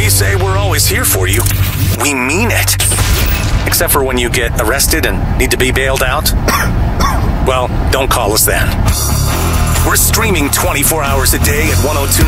we say we're always here for you, we mean it. Except for when you get arrested and need to be bailed out. Well, don't call us then. We're streaming 24 hours a day at 1029